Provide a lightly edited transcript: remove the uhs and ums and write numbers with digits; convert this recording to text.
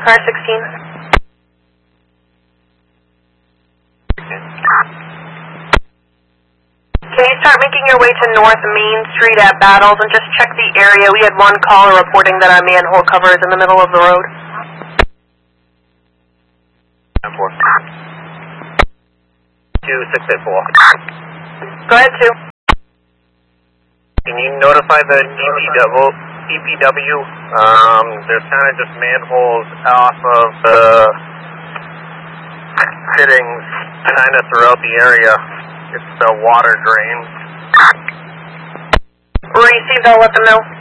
Car 16. Can you start making your way to North Main Street at Battles and just check the area? We had one caller reporting that our manhole cover is in the middle of the road. 4. 2684. Go ahead, 2. Can you notify the DPW? There's kind of just manholes off of the fittings kind of throughout the area. It's the water drain. Received, I'll let them know.